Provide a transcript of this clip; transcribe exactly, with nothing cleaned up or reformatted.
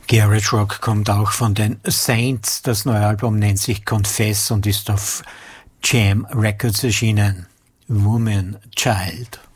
Garage Rock kommt auch von den Saints. Das neue Album nennt sich Confess und ist auf Jam Records erschienen. Woman Child.